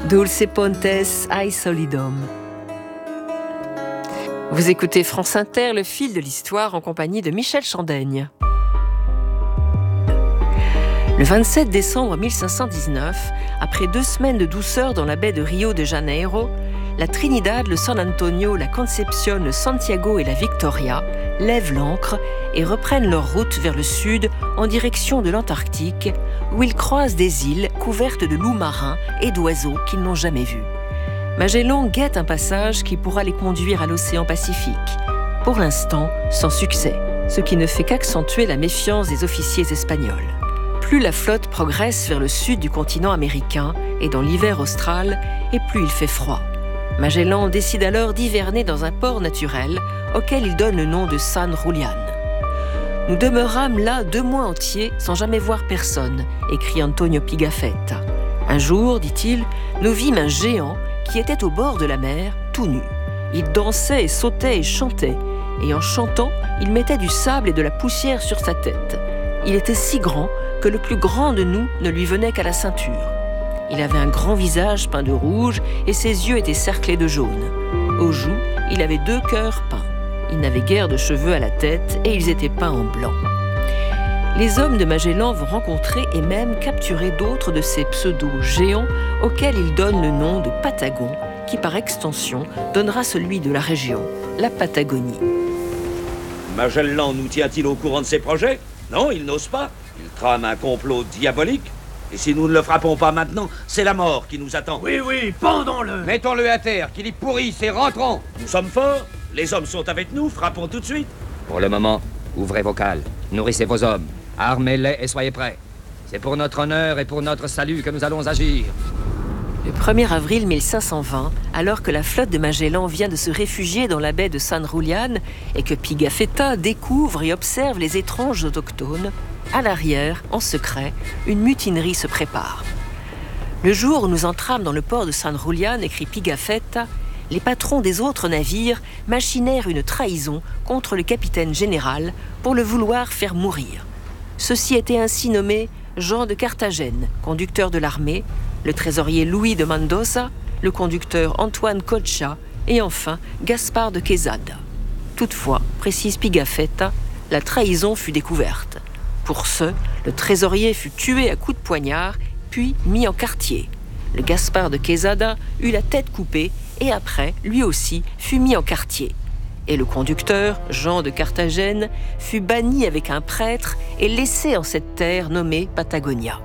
Dulce pontes ai solidum. Vous écoutez France Inter, le fil de l'histoire en compagnie de Michel Chandaigne. Le 27 décembre 1519, après 2 semaines de douceur dans la baie de Rio de Janeiro, la Trinidad, le San Antonio, la Concepción, le Santiago et la Victoria lèvent l'ancre et reprennent leur route vers le sud en direction de l'Antarctique, où ils croisent des îles couvertes de loups marins et d'oiseaux qu'ils n'ont jamais vus. Magellan guette un passage qui pourra les conduire à l'océan Pacifique. Pour l'instant, sans succès, ce qui ne fait qu'accentuer la méfiance des officiers espagnols. Plus la flotte progresse vers le sud du continent américain et dans l'hiver austral, et plus il fait froid. Magellan décide alors d'hiverner dans un port naturel auquel il donne le nom de San Julián. « Nous demeurâmes là 2 mois entiers sans jamais voir personne », écrit Antonio Pigafetta. « Un jour, dit-il, nous vîmes un géant qui était au bord de la mer, tout nu. Il dansait et sautait et chantait, et en chantant, il mettait du sable et de la poussière sur sa tête. Il était si grand que le plus grand de nous ne lui venait qu'à la ceinture. Il avait un grand visage peint de rouge et ses yeux étaient cerclés de jaune. Aux joues, il avait 2 cœurs peints. Il n'avait guère de cheveux à la tête et ils étaient peints en blanc. » Les hommes de Magellan vont rencontrer et même capturer d'autres de ces pseudo-géants auxquels ils donnent le nom de Patagons, qui par extension donnera celui de la région, la Patagonie. Magellan nous tient-il au courant de ses projets ? Non, il n'ose pas. Il trame un complot diabolique. Et si nous ne le frappons pas maintenant, c'est la mort qui nous attend. Oui, pendons-le. Mettons-le à terre, qu'il y pourrisse et rentrons. Nous sommes forts, les hommes sont avec nous, frappons tout de suite. Pour le moment, ouvrez vos cales, nourrissez vos hommes, armez-les et soyez prêts. C'est pour notre honneur et pour notre salut que nous allons agir. Le 1er avril 1520, alors que la flotte de Magellan vient de se réfugier dans la baie de San Julián et que Pigafetta découvre et observe les étranges autochtones, à l'arrière, en secret, une mutinerie se prépare. Le jour où nous entrâmes dans le port de San Julián, écrit Pigafetta, les patrons des autres navires machinèrent une trahison contre le capitaine général pour le vouloir faire mourir. Ceux-ci étaient ainsi nommés Jean de Carthagène, conducteur de l'armée, le trésorier Louis de Mendoza, le conducteur Antoine Concha et enfin Gaspard de Quesada. Toutefois, précise Pigafetta, la trahison fut découverte. Pour ce, le trésorier fut tué à coups de poignard, puis mis en quartier. Le Gaspard de Quesada eut la tête coupée et après, lui aussi, fut mis en quartier. Et le conducteur, Jean de Carthagène, fut banni avec un prêtre et laissé en cette terre nommée Patagonia.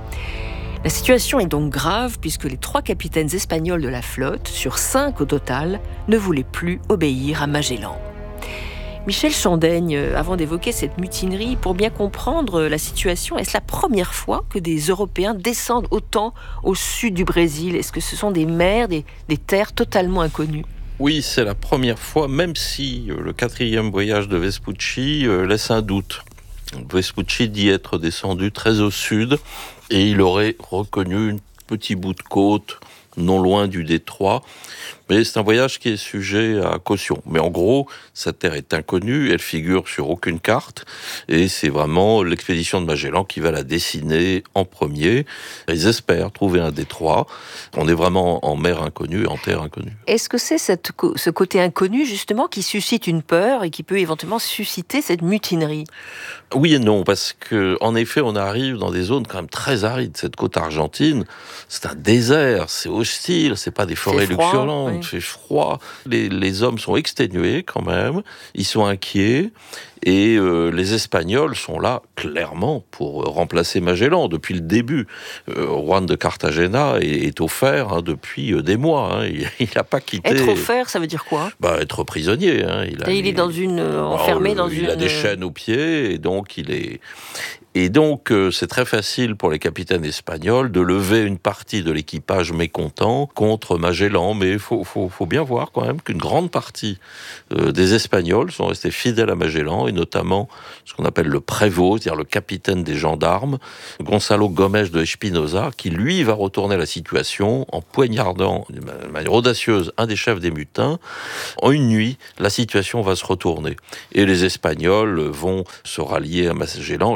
La situation est donc grave puisque les 3 capitaines espagnols de la flotte, sur 5 au total, ne voulaient plus obéir à Magellan. Michel Chandaigne, avant d'évoquer cette mutinerie, pour bien comprendre la situation, est-ce la première fois que des Européens descendent autant au sud du Brésil ? Est-ce que ce sont des mers, des terres totalement inconnues ? Oui, c'est la première fois, même si le 4e voyage de Vespucci laisse un doute. Vespucci dit être descendu très au sud et il aurait reconnu un petit bout de côte non loin du détroit. Mais c'est un voyage qui est sujet à caution. Mais en gros, cette terre est inconnue, elle figure sur aucune carte, et c'est vraiment l'expédition de Magellan qui va la dessiner en premier. Ils espèrent trouver un détroit. On est vraiment en mer inconnue, en terre inconnue. Est-ce que c'est ce côté inconnu, justement, qui suscite une peur et qui peut éventuellement susciter cette mutinerie ? Oui et non, parce que en effet, on arrive dans des zones quand même très arides. Cette côte argentine, c'est un désert, c'est hostile, c'est pas des forêts luxuriantes. Il fait froid, les hommes sont exténués quand même, ils sont inquiets, et les Espagnols sont là clairement pour remplacer Magellan depuis le début. Juan de Cartagena est offert depuis des mois, il n'a pas quitté. Être offert, ça veut dire quoi ? Être prisonnier. Il est dans enfermé dans une... Il a des chaînes aux pieds, et donc il est... Et donc, c'est très facile pour les capitaines espagnols de lever une partie de l'équipage mécontent contre Magellan. Mais il faut bien voir quand même qu'une grande partie des Espagnols sont restés fidèles à Magellan, et notamment ce qu'on appelle le prévôt, c'est-à-dire le capitaine des gendarmes, Gonzalo Gomes de Espinosa, qui lui va retourner la situation en poignardant de manière audacieuse un des chefs des mutins. En une nuit, la situation va se retourner. Et les Espagnols vont se rallier à Magellan. Je dis les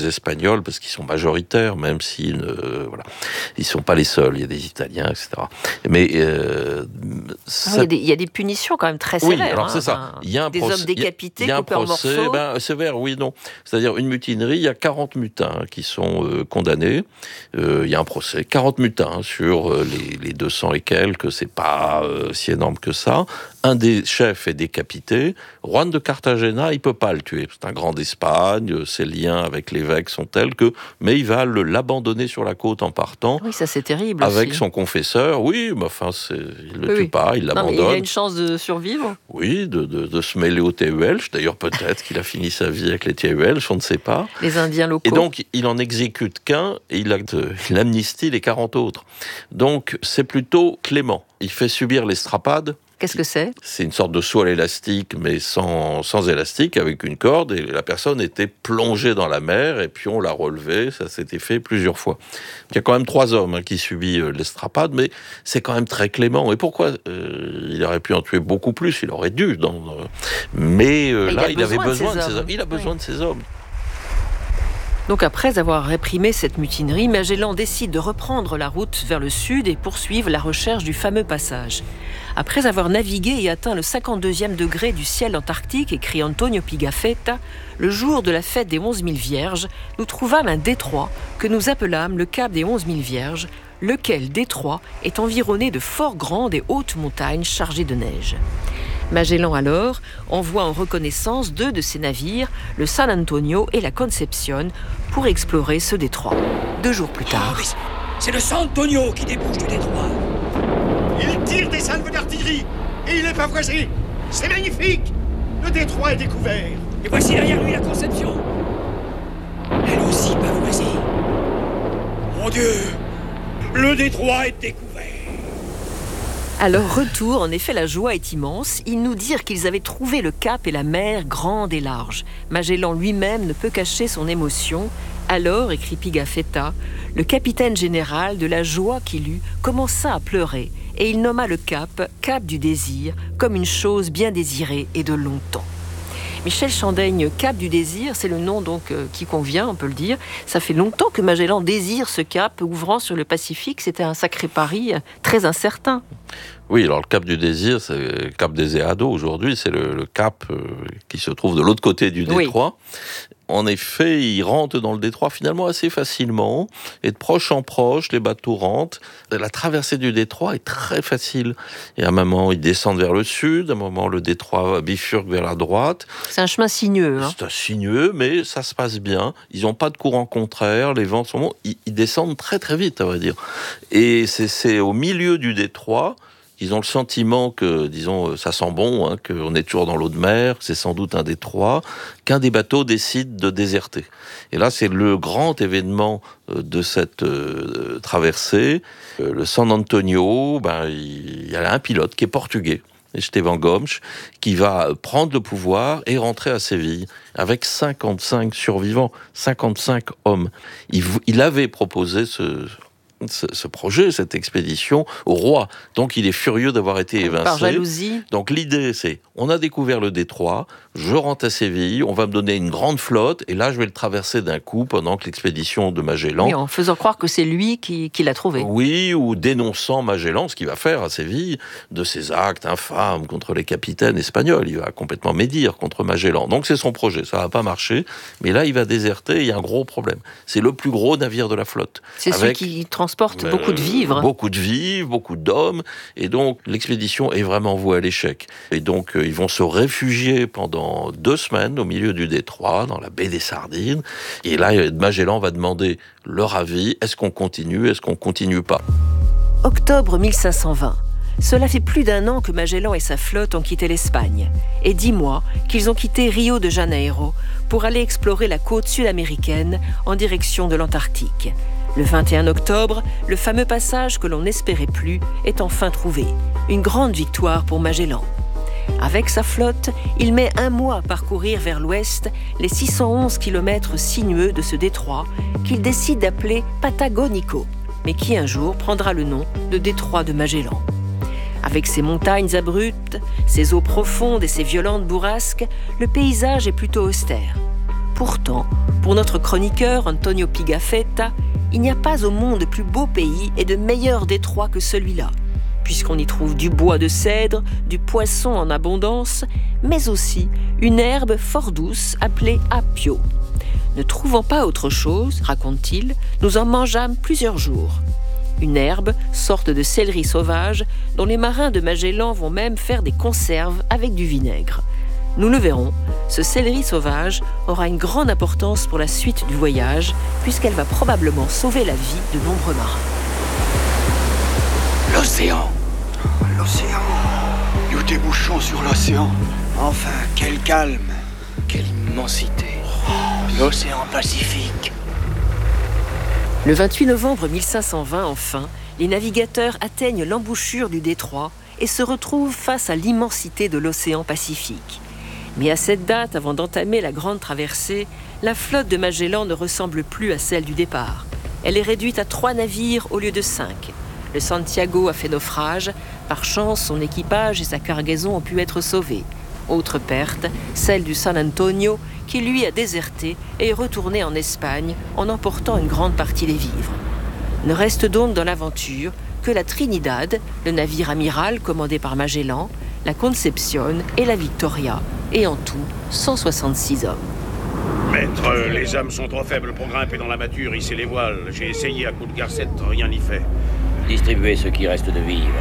Espagnols, parce qu'ils sont majoritaires, même s'ils ils sont pas les seuls. Il y a des Italiens, etc. Mais il y a des punitions quand même très sévères. Oui, alors c'est ça. Il y a un des hommes décapités, coupés en morceaux. Sévère, oui, non. C'est-à-dire une mutinerie, il y a 40 mutins qui sont condamnés. Il y a un procès, 40 mutins sur les 200 et quelques, c'est pas si énorme que ça. Un des chefs est décapité. Juan de Cartagena, il peut pas le tuer. C'est un grand d'Espagne, ses liens avec l'évêque sont tels que... Mais il va l'abandonner sur la côte en partant. Oui, ça c'est terrible avec aussi. Son confesseur, oui, mais enfin, il le tue pas, il l'abandonne. Il a une chance de survivre. Oui, de se mêler aux Tehuelches. D'ailleurs, peut-être qu'il a fini sa vie avec les Tehuelches, on ne sait pas. Les Indiens locaux. Et donc, il en exécute qu'un et il amnistie les 40 autres. Donc, c'est plutôt clément. Il fait subir l'estrapade. Qu'est-ce que c'est ? C'est une sorte de saut à l'élastique, mais sans élastique, avec une corde, et la personne était plongée dans la mer, et puis on l'a relevée, ça s'était fait plusieurs fois. Il y a quand même 3 hommes qui subissent l'estrapade, mais c'est quand même très clément. Et pourquoi il aurait pu en tuer beaucoup plus, il aurait dû. Mais là, il avait besoin de ces hommes. Il a besoin de ces hommes. Donc après avoir réprimé cette mutinerie, Magellan décide de reprendre la route vers le sud et poursuivre la recherche du fameux passage. Après avoir navigué et atteint le 52e degré du ciel antarctique, écrit Antonio Pigafetta, le jour de la fête des 11 000 Vierges, nous trouvâmes un détroit que nous appelâmes le cap des 11 000 Vierges, lequel détroit est environné de fort grandes et hautes montagnes chargées de neige. Magellan alors envoie en reconnaissance 2 de ses navires, le San Antonio et la Concepción, pour explorer ce détroit. 2 jours plus tard. Oh, c'est le San Antonio qui débouche du détroit. Il tire des salves d'artillerie et il est pavoisé. C'est magnifique. Le détroit est découvert. Et voici derrière lui la Concepción. Elle aussi pavoisée. Mon Dieu, le détroit est découvert. À leur retour, en effet, la joie est immense. Ils nous dirent qu'ils avaient trouvé le cap et la mer grande et large. Magellan lui-même ne peut cacher son émotion. Alors, écrit Pigafetta, le capitaine général, de la joie qu'il eut, commença à pleurer, et il nomma le cap du désir, comme une chose bien désirée et de longtemps. Michel Chandaigne, cap du désir, c'est le nom donc qui convient, on peut le dire. Ça fait longtemps que Magellan désire ce cap ouvrant sur le Pacifique. C'était un sacré pari très incertain. Oui, alors le cap du désir, c'est le cap des Eado aujourd'hui, c'est le cap qui se trouve de l'autre côté du détroit. Oui. En effet, ils rentrent dans le détroit finalement assez facilement, et de proche en proche, les bateaux rentrent. La traversée du détroit est très facile. Et à un moment, ils descendent vers le sud, à un moment, le détroit bifurque vers la droite. C'est un chemin sinueux. C'est un sinueux, mais ça se passe bien. Ils n'ont pas de courant contraire, les vents sont bons. Ils descendent très très vite, à vrai dire. Et c'est au milieu du détroit. Ils ont le sentiment que, disons, ça sent bon, qu'on est toujours dans l'eau de mer, c'est sans doute un détroit, qu'un des bateaux décide de déserter. Et là, c'est le grand événement de cette traversée. Le San Antonio, il y a un pilote qui est portugais, Esteban Gomes, qui va prendre le pouvoir et rentrer à Séville avec 55 survivants, 55 hommes. Il avait proposé ce projet, cette expédition au roi. Donc il est furieux d'avoir été évincé. Par jalousie. Donc l'idée c'est, on a découvert le détroit, je rentre à Séville, on va me donner une grande flotte, et là je vais le traverser d'un coup pendant que l'expédition de Magellan... Oui, en faisant croire que c'est lui qui l'a trouvé. Oui, ou dénonçant Magellan, ce qu'il va faire à Séville, de ses actes infâmes contre les capitaines espagnols. Il va complètement médire contre Magellan. Donc c'est son projet, ça va pas marcher, mais là il va déserter, et il y a un gros problème. C'est le plus gros navire de la flotte. C'est celui qui transporte beaucoup de vivres. Beaucoup de vivres, beaucoup d'hommes, et donc l'expédition est vraiment vouée à l'échec. Et donc ils vont se réfugier pendant 2 semaines au milieu du détroit, dans la baie des Sardines, et là Magellan va demander leur avis, est-ce qu'on continue pas ? Octobre 1520. Cela fait plus d'1 an que Magellan et sa flotte ont quitté l'Espagne, et 10 mois qu'ils ont quitté Rio de Janeiro pour aller explorer la côte sud-américaine en direction de l'Antarctique. Le 21 octobre, le fameux passage que l'on n'espérait plus est enfin trouvé. Une grande victoire pour Magellan. Avec sa flotte, il met 1 mois à parcourir vers l'ouest les 611 kilomètres sinueux de ce détroit qu'il décide d'appeler Patagonico, mais qui un jour prendra le nom de détroit de Magellan. Avec ses montagnes abruptes, ses eaux profondes et ses violentes bourrasques, le paysage est plutôt austère. Pourtant, Pour notre chroniqueur Antonio Pigafetta, il n'y a pas au monde de plus beau pays et de meilleur détroit que celui-là, puisqu'on y trouve du bois de cèdre, du poisson en abondance, mais aussi une herbe fort douce appelée apio. Ne trouvant pas autre chose, raconte-t-il, nous en mangeâmes plusieurs jours. Une herbe, sorte de céleri sauvage, dont les marins de Magellan vont même faire des conserves avec du vinaigre. Nous le verrons, ce céleri sauvage aura une grande importance pour la suite du voyage, puisqu'elle va probablement sauver la vie de nombreux marins. L'océan. L'océan. Nous débouchons sur l'océan. Enfin, quel calme. Quelle immensité. L'océan Pacifique. Le 28 novembre 1520, enfin, les navigateurs atteignent l'embouchure du détroit et se retrouvent face à l'immensité de l'océan Pacifique. Mais à cette date, avant d'entamer la grande traversée, la flotte de Magellan ne ressemble plus à celle du départ. Elle est réduite à 3 navires au lieu de 5. Le Santiago a fait naufrage. Par chance, son équipage et sa cargaison ont pu être sauvés. Autre perte, celle du San Antonio, qui lui a déserté et est retourné en Espagne en emportant une grande partie des vivres. Ne reste donc dans l'aventure que la Trinidad, le navire amiral commandé par Magellan, la Concepción et la Victoria, et en tout 166 hommes. Maître, les hommes sont trop faibles pour grimper dans la mâture, hisser les voiles. J'ai essayé à coups de garcette, rien n'y fait. Distribuez ce qui reste de vivres.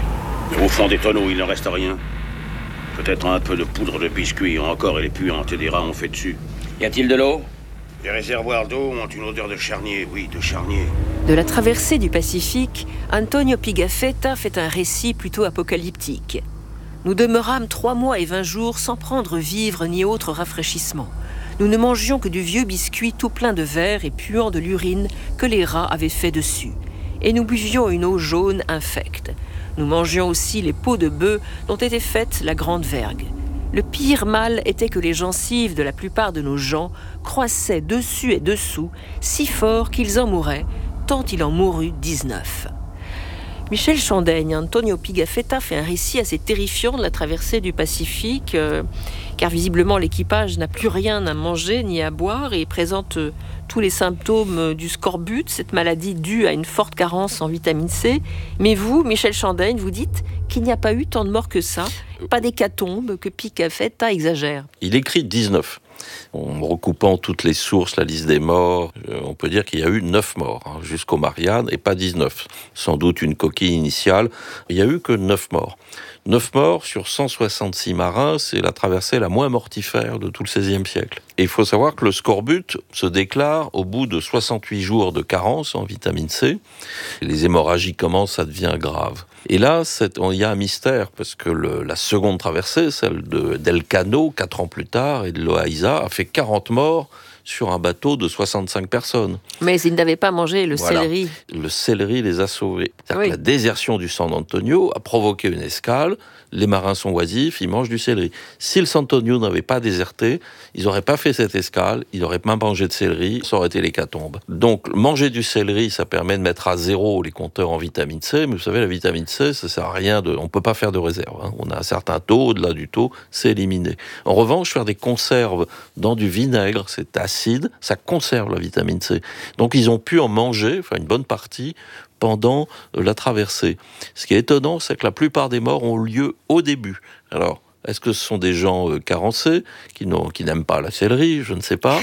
Au fond des tonneaux, il ne reste rien. Peut-être un peu de poudre de biscuit, encore elle est puante et des rats ont fait dessus. Y a-t-il de l'eau? Les réservoirs d'eau ont une odeur de charnier, oui, de charnier. De la traversée du Pacifique, Antonio Pigafetta fait un récit plutôt apocalyptique. Nous demeurâmes 3 mois et 20 jours sans prendre vivre ni autre rafraîchissement. Nous ne mangions que du vieux biscuit tout plein de verre et puant de l'urine que les rats avaient fait dessus. Et nous buvions une eau jaune infecte. Nous mangions aussi les peaux de bœuf dont était faite la grande vergue. Le pire mal était que les gencives de la plupart de nos gens croissaient dessus et dessous, si fort qu'ils en mouraient, tant il en mourut 19. Michel Chandaigne, Antonio Pigafetta fait un récit assez terrifiant de la traversée du Pacifique, car visiblement l'équipage n'a plus rien à manger ni à boire et présente tous les symptômes du scorbut, cette maladie due à une forte carence en vitamine C. Mais vous, Michel Chandaigne, vous dites qu'il n'y a pas eu tant de morts que ça, pas d'hécatombe, que Pigafetta exagère. Il écrit 19. En recoupant toutes les sources, la liste des morts, on peut dire qu'il y a eu 9 morts, jusqu'aux Mariannes, et pas 19. Sans doute une coquille initiale. Il n'y a eu que 9 morts. 9 morts sur 166 marins, c'est la traversée la moins mortifère de tout le XVIe siècle. Et il faut savoir que le scorbut se déclare au bout de 68 jours de carence en vitamine C. Les hémorragies commencent, ça devient grave. Et là, il y a un mystère, parce que la seconde traversée, celle d'El Cano, 4 ans plus tard, et de Loaiza, a fait 40 morts sur un bateau de 65 personnes. Mais ils n'avaient pas mangé le céleri. Le céleri les a sauvés. Oui. Que la désertion du San Antonio a provoqué une escale. Les marins sont oisifs, ils mangent du céleri. Si le San Antonio n'avait pas déserté, ils n'auraient pas fait cette escale, ils n'auraient pas mangé de céleri, ça aurait été l'hécatombe. Donc, manger du céleri, ça permet de mettre à zéro les compteurs en vitamine C, mais vous savez, la vitamine C, ça sert à rien, on ne peut pas faire de réserve. On a un certain taux, au-delà du taux, c'est éliminé. En revanche, faire des conserves dans du vinaigre, c'est acide, ça conserve la vitamine C. Donc, ils ont pu en manger, une bonne partie, pendant la traversée. Ce qui est étonnant, c'est que la plupart des morts ont lieu au début. Alors, est-ce que ce sont des gens carencés, qui n'aiment pas la céleri? Je ne sais pas.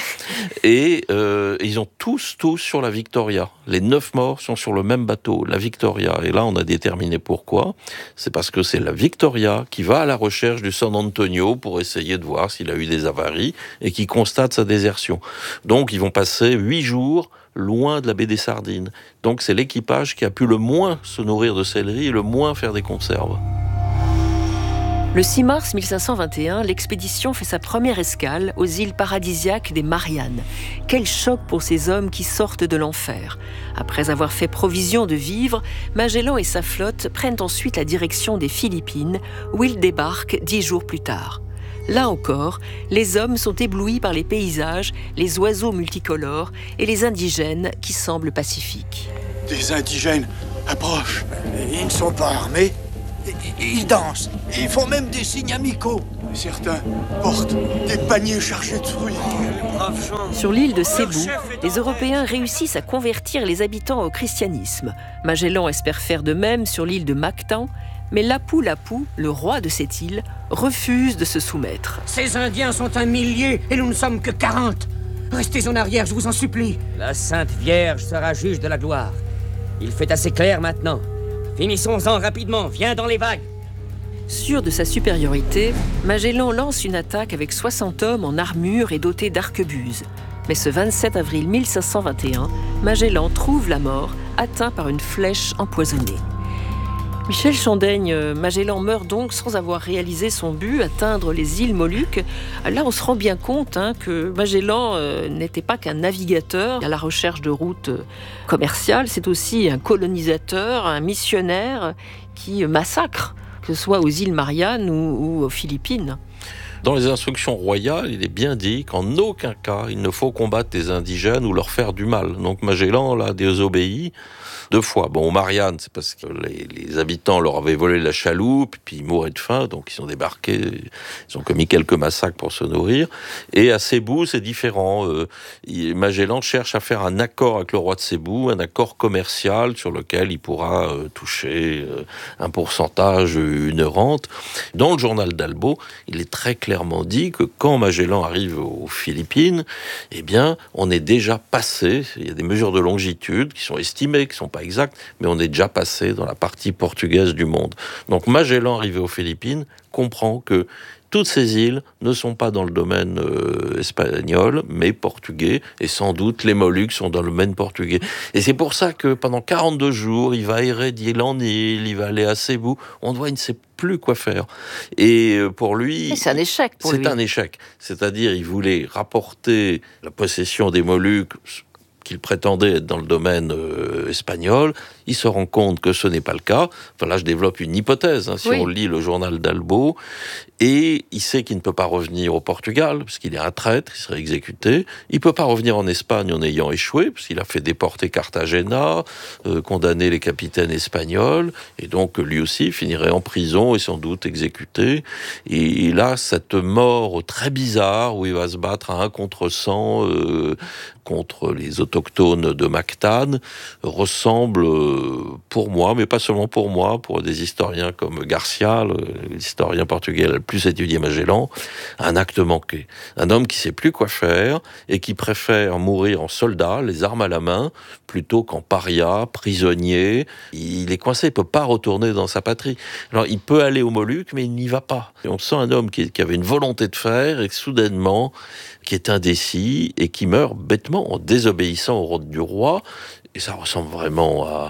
Et ils ont tous sur la Victoria. Les 9 morts sont sur le même bateau, la Victoria. Et là, on a déterminé pourquoi. C'est parce que c'est la Victoria qui va à la recherche du San Antonio pour essayer de voir s'il a eu des avaries et qui constate sa désertion. Donc, ils vont passer 8 jours loin de la baie des Sardines. Donc c'est l'équipage qui a pu le moins se nourrir de céleri et le moins faire des conserves. Le 6 mars 1521, l'expédition fait sa première escale aux îles paradisiaques des Mariannes. Quel choc pour ces hommes qui sortent de l'enfer. Après avoir fait provision de vivres, Magellan et sa flotte prennent ensuite la direction des Philippines, où ils débarquent 10 jours plus tard. Là encore, les hommes sont éblouis par les paysages, les oiseaux multicolores et les indigènes qui semblent pacifiques. Des indigènes approchent. Ils ne sont pas armés. Ils dansent. Ils font même des signes amicaux. Certains portent des paniers chargés de fruits. Sur l'île de Cébou, les Européens réussissent à convertir les habitants au christianisme. Magellan espère faire de même sur l'île de Mactan, mais Lapu-Lapu, le roi de cette île, refuse de se soumettre. Ces Indiens sont un millier et nous ne sommes que 40. Restez en arrière, je vous en supplie. La Sainte Vierge sera juge de la gloire. Il fait assez clair maintenant. Finissons-en rapidement, viens dans les vagues. Sûr de sa supériorité, Magellan lance une attaque avec 60 hommes en armure et dotés d'arquebuses. Mais ce 27 avril 1521, Magellan trouve la mort, atteint par une flèche empoisonnée. Michel Chandaigne, Magellan meurt donc sans avoir réalisé son but, atteindre les îles Moluques. Là, on se rend bien compte que Magellan n'était pas qu'un navigateur à la recherche de routes commerciales, c'est aussi un colonisateur, un missionnaire qui massacre, que ce soit aux îles Mariannes ou aux Philippines. Dans les instructions royales, il est bien dit qu'en aucun cas, il ne faut combattre les indigènes ou leur faire du mal. Donc Magellan l'a désobéi 2 fois. Bon, aux Mariannes, c'est parce que les habitants leur avaient volé la chaloupe, puis ils mouraient de faim, donc ils ont débarqué, ils ont commis quelques massacres pour se nourrir. Et à Cébou, c'est différent. Magellan cherche à faire un accord avec le roi de Cébou, un accord commercial sur lequel il pourra toucher un pourcentage, une rente. Dans le journal d'Albo, il est très clairement dit que quand Magellan arrive aux Philippines, eh bien, on est déjà passé, il y a des mesures de longitude qui sont estimées, qui sont pas exactes, mais on est déjà passé dans la partie portugaise du monde. Donc Magellan, arrivé aux Philippines, comprend que toutes ces îles ne sont pas dans le domaine espagnol, mais portugais, et sans doute les Moluques sont dans le domaine portugais. Et c'est pour ça que pendant 42 jours, il va errer d'île en île, il va aller à Cébou, on voit, il ne sait plus quoi faire. Et pour lui... C'est un échec pour lui. C'est un échec. C'est-à-dire, il voulait rapporter la possession des Moluques qu'il prétendait être dans le domaine espagnol. Il se rend compte que ce n'est pas le cas. Enfin, là, je développe une hypothèse, si on lit le journal d'Albo. Et il sait qu'il ne peut pas revenir au Portugal, parce qu'il est un traître, il serait exécuté. Il ne peut pas revenir en Espagne en ayant échoué, parce qu'il a fait déporter Cartagena, condamner les capitaines espagnols, et donc lui aussi finirait en prison et sans doute exécuté. Et il a cette mort très bizarre, où il va se battre à 1 contre 100 contre les autochtones de Mactan, ressemble, pour moi, mais pas seulement pour moi, pour des historiens comme Garcia, l'historien portugais le plus étudié Magellan, un acte manqué. Un homme qui sait plus quoi faire et qui préfère mourir en soldat, les armes à la main, plutôt qu'en paria, prisonnier. Il est coincé, il peut pas retourner dans sa patrie. Alors, il peut aller aux Moluques, mais il n'y va pas. Et on sent un homme qui avait une volonté de faire et soudainement, qui est indécis et qui meurt bêtement en désobéissant au ordre du roi. Et ça ressemble vraiment à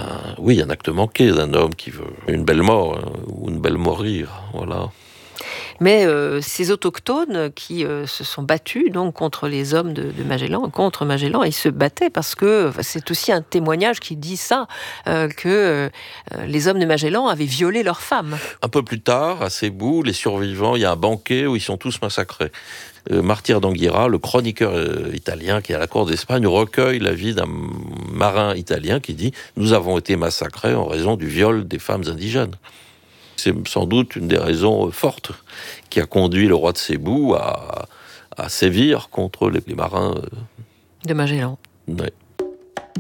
un acte manqué d'un homme qui veut une belle mort, ou une belle mourir, voilà. Mais ces autochtones qui se sont battus donc contre les hommes de Magellan, contre Magellan, ils se battaient parce que c'est aussi un témoignage qui dit ça, que les hommes de Magellan avaient violé leurs femmes. Un peu plus tard, à Cébou, les survivants, il y a un banquet où ils sont tous massacrés. Martyr d'Anguira, le chroniqueur italien qui est à la cour d'Espagne, recueille la vie d'un marin italien qui dit « Nous avons été massacrés en raison du viol des femmes indigènes ». C'est sans doute une des raisons fortes qui a conduit le roi de Cébou à sévir contre les marins de Magellan. Ouais.